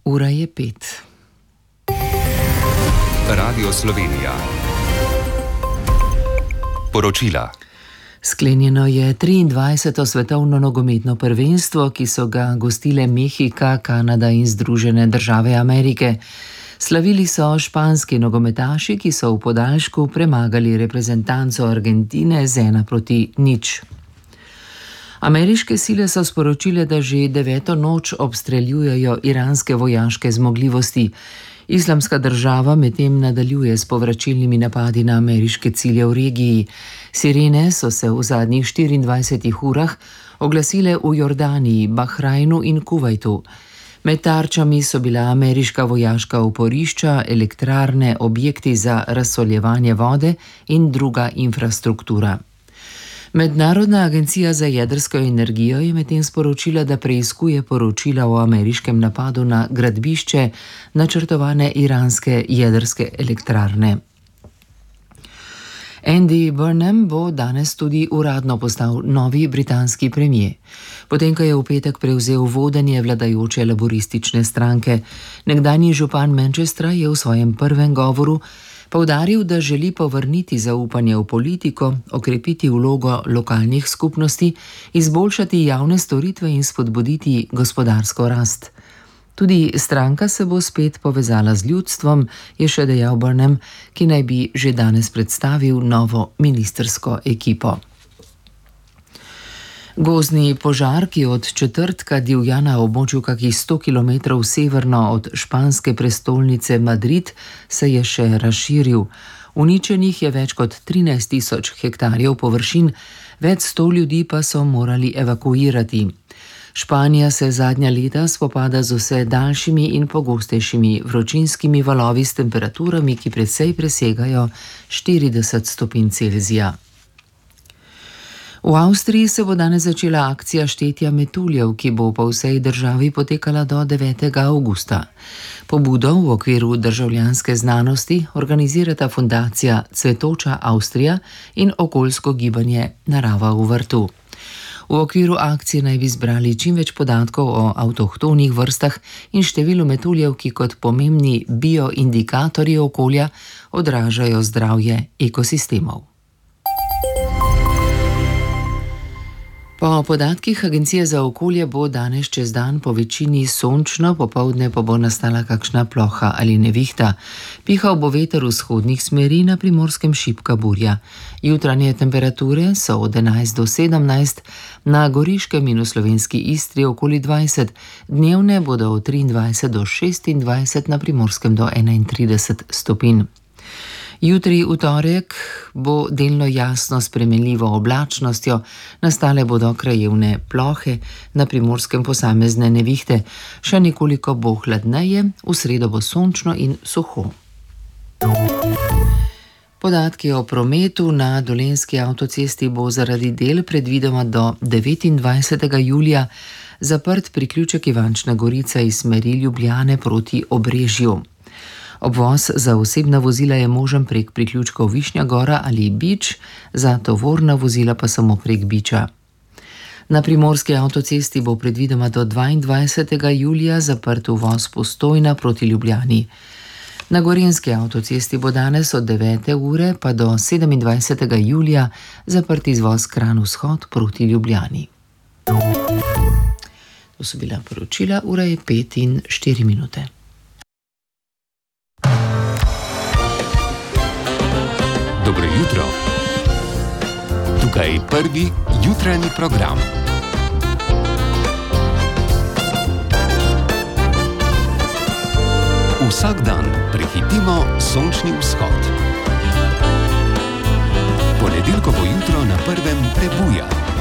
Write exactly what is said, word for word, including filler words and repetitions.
Ura je pet. Radio Slovenija. Poročila. Sklenjeno je triindvajseto svetovno nogometno prvenstvo, ki so ga gostile Mehika, Kanada in Združene države Amerike. Slavili so španski nogometaši, ki so v podaljšku premagali reprezentanco Argentine z ena proti nič. Ameriške sile so sporočile, da že deveto noč obstreljujejo iranske vojaške zmogljivosti. Islamska država medtem nadaljuje s povračilnimi napadi na ameriške cilje v regiji. Sirene so se v zadnjih štiriindvajsetih urah oglasile v Jordaniji, Bahrajnu in Kuvajtu. Med tarčami so bila ameriška vojaška oporišča, elektrarne, objekti za razsoljevanje vode in druga infrastruktura. Mednarodna agencija za jedrsko energijo je medtem sporočila, da preiskuje poročila o ameriškem napadu na gradbišče načrtovane iranske jedrske elektrarne. Andy Burnham bo danes tudi uradno postal novi britanski premier. Potem, ko je v petek prevzel vodenje vladajoče laboristične stranke, nekdanji župan Manchestra je v svojem prvem govoru poudaril, da želi povrniti zaupanje v politiko, okrepiti vlogo lokalnih skupnosti, izboljšati javne storitve in spodbuditi gospodarsko rast. Tudi stranka se bo spet povezala z ljudstvom, je še dejal Burnham, ki naj bi že danes predstavil novo ministrsko ekipo. Gozdni požar, ki od četrtka divja na območju kakih sto kilometrov severno od španske prestolnice Madrid, se je še razširil. Uničenih je več kot trinajst tisoč hektarjev površin, več sto ljudi pa so morali evakuirati. Španija se zadnja leta spopada z vse daljšimi in pogostejšimi vročinskimi valovi s temperaturami, ki precej presegajo štirideset stopinj Celzija. V Avstriji se bo danes začela akcija štetja metuljev, ki bo po vsej državi potekala do devetega avgusta. Pobudo v okviru državljanske znanosti organizirata fundacija Cvetoča Avstrija in okoljsko gibanje Narava v vrtu. V okviru akcije naj bi zbrali čim več podatkov o avtohtonih vrstah in številu metuljev, ki kot pomembni bioindikatorji okolja odražajo zdravje ekosistemov. Po podatkih Agencije za okolje bo danes čez dan po večini sončno, popoldne pa bo nastala kakšna ploha ali nevihta. Pihal bo veter vzhodnih smeri, na Primorskem šibka burja. Jutranje temperature so od enajst do sedemnajst, na Goriškem in v slovenski Istri okoli dvajset, dnevne bodo od triindvajset do šestindvajset, na Primorskem do enaintrideset stopinj. Jutri v torek bo delno jasno s spremenljivo oblačnostjo, nastale bodo krajevne plohe, na Primorskem posamezne nevihte, še nekoliko bo hladneje, v sredo bo sončno in suho. Podatki o prometu. Na Dolenjski avtocesti bo zaradi del predvidoma do devetindvajsetega julija zaprt priključek Ivančna Gorica iz smeri Ljubljane proti Obrežju. Obvoz za osebna vozila je možen prek priključkov Višnja Gora ali Bič, za tovorna vozila pa samo prek Biča. Na Primorski avtocesti bo predvidoma do dvaindvajsetega julija zaprt uvoz Postojna proti Ljubljani. Na Gorenjski avtocesti bo danes od devete ure pa do sedemindvajsetega julija zaprt izvoz Kranj vzhod proti Ljubljani. To so bila poročila, ura je pet in štiri minute. Dobro jutro. Tukaj prvi jutranji program. Vsak dan prehitimo sončni vzhod. Ponedeljkovo jutro na prvem prebuja.